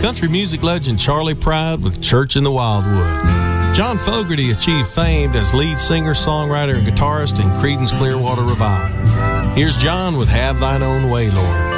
country music legend Charlie Pride with Church in the Wildwood. John Fogerty achieved fame as lead singer, songwriter, and guitarist in Creedence Clearwater Revival. Here's John with Have Thine Own Way, Lord.